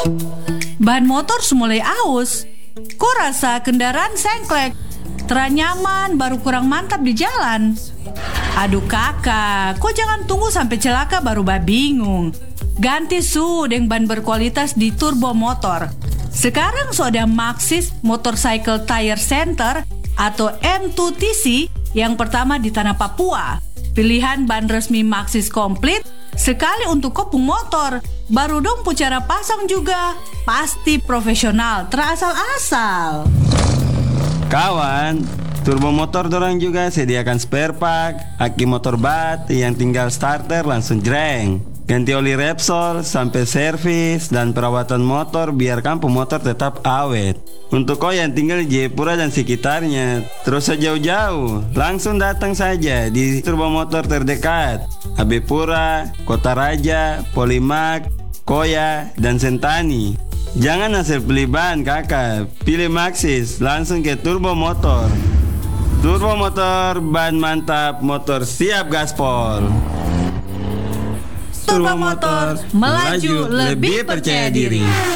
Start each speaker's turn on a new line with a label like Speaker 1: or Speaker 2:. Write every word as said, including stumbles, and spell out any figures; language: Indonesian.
Speaker 1: Ban motor mulai aus. Kok rasa kendaraan sengklek? Teranyaman baru kurang mantap di jalan. Aduh kakak, kok jangan tunggu sampai celaka baru bah bingung. Ganti su dengan ban berkualitas di turbo motor. Sekarang so ada Maxxis Motorcycle Tire Center atau M dua T C yang pertama di tanah Papua. Pilihan ban resmi Maxxis komplit sekali untuk kopung motor. Baru dong pu cara pasang juga. Pasti profesional, terasal-asal.
Speaker 2: Kawan, turbo motor dorang juga sediakan spare part, aki motor bat yang tinggal starter langsung jreng. Ganti oli Repsol sampai servis dan perawatan motor biar kampung motor tetap awet. Untuk kau yang tinggal di Jayapura dan sekitarnya, terus jauh-jauh, langsung datang saja di turbo motor terdekat. A B Pura, Kota Raja, Polimak, Koya, dan Sentani. Jangan asal beli ban kakak, pilih Maxxis, langsung ke turbo motor. Turbo motor, ban mantap, motor siap gaspol.
Speaker 1: Turbo motor, melaju lebih percaya diri.